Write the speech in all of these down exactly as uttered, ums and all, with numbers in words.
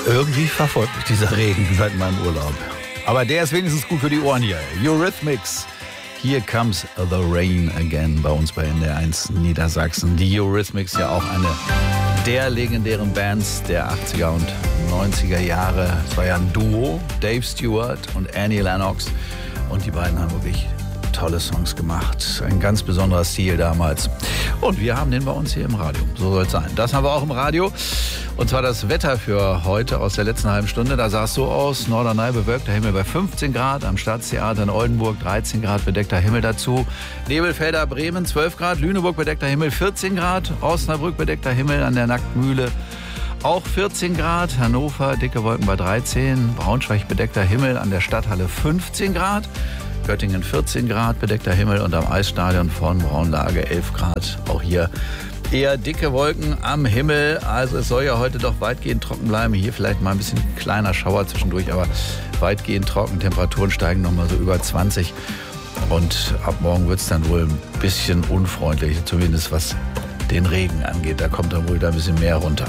Irgendwie verfolgt mich dieser Regen seit meinem Urlaub. Aber der ist wenigstens gut für die Ohren hier. Eurythmics. Here comes the rain again bei uns bei N D R eins Niedersachsen. Die Eurythmics, ja auch eine der legendären Bands der achtziger und neunziger Jahre. Es war ja ein Duo, Dave Stewart und Annie Lennox. Und die beiden haben wirklich tolle Songs gemacht. Ein ganz besonderer Stil damals. Und wir haben den bei uns hier im Radio. So soll es sein. Das haben wir auch im Radio. Und zwar das Wetter für heute aus der letzten halben Stunde. Da sah es so aus. Norderney bewölkter Himmel bei fünfzehn Grad. Am Staatstheater in Oldenburg dreizehn Grad bedeckter Himmel dazu. Nebelfelder Bremen zwölf Grad. Lüneburg bedeckter Himmel vierzehn Grad. Osnabrück bedeckter Himmel an der Nacktmühle auch vierzehn Grad. Hannover dicke Wolken bei dreizehn. Braunschweig bedeckter Himmel an der Stadthalle fünfzehn Grad. Göttingen vierzehn Grad bedeckter Himmel und am Eisstadion von Braunlage elf Grad. Auch hier eher dicke Wolken am Himmel. Also es soll ja heute doch weitgehend trocken bleiben. Hier vielleicht mal ein bisschen kleiner Schauer zwischendurch, aber weitgehend trocken. Temperaturen steigen noch mal so über zwanzig. Und ab morgen wird es dann wohl ein bisschen unfreundlich, zumindest was den Regen angeht. Da kommt dann wohl da ein bisschen mehr runter.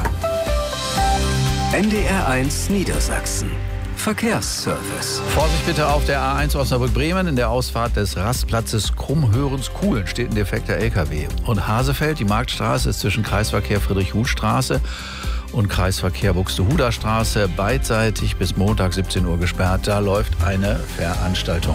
N D R eins Niedersachsen. Verkehrsservice. Vorsicht bitte auf der A eins Osnabrück-Bremen. In der Ausfahrt des Rastplatzes Krummhörens-Kuhlen steht ein defekter L K W. Und Hasefeld, die Marktstraße, ist zwischen Kreisverkehr Friedrich-Huth-Straße und Kreisverkehr Buxtehuder Straße beidseitig bis Montag siebzehn Uhr gesperrt. Da läuft eine Veranstaltung.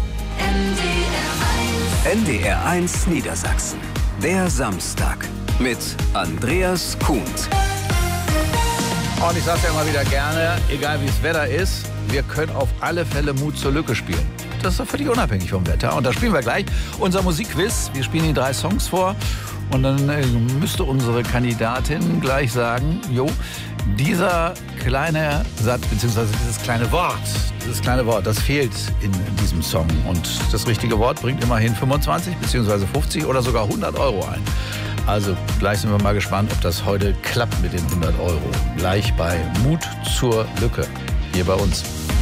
N D R eins Niedersachsen. Der Samstag mit Andreas Kuhnt. Und ich sage ja immer wieder gerne, egal wie das Wetter ist, wir können auf alle Fälle Mut zur Lücke spielen. Das ist doch völlig unabhängig vom Wetter. Und da spielen wir gleich unser Musikquiz. Wir spielen Ihnen drei Songs vor. Und dann äh, müsste unsere Kandidatin gleich sagen, jo, dieser kleine Satz, beziehungsweise dieses kleine Wort, dieses kleine Wort, das fehlt in diesem Song. Und das richtige Wort bringt immerhin fünfundzwanzig, beziehungsweise fünfzig oder sogar hundert Euro ein. Also gleich sind wir mal gespannt, ob das heute klappt mit den hundert Euro. Gleich bei Mut zur Lücke hier bei uns.